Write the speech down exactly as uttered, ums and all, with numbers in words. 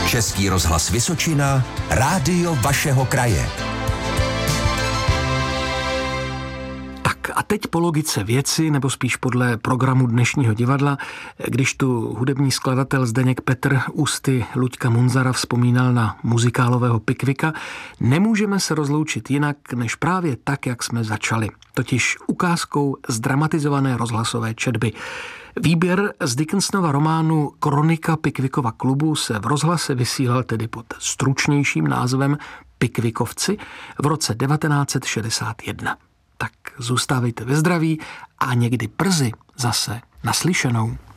Český rozhlas Vysočina, rádio vašeho kraje. A teď po logice věci, nebo spíš podle programu dnešního divadla, když tu hudební skladatel Zdeněk Petr ústy Luďka Munzara vzpomínal na muzikálového Pickwicka, nemůžeme se rozloučit jinak, než právě tak, jak jsme začali. Totiž ukázkou zdramatizované rozhlasové četby. Výběr z Dickensonova románu Kronika Pickwickova klubu se v rozhlase vysílal tedy pod stručnějším názvem Pickwickovci v roce devatenáct set šedesát jedna. Tak zůstávejte ve zdraví a někdy brzy zase naslyšenou.